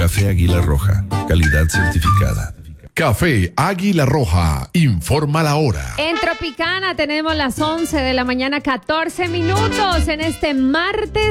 Café Águila Roja, calidad certificada. Café Águila Roja, informa la hora. En Tropicana tenemos las 11 de la mañana, 14 minutos en este martes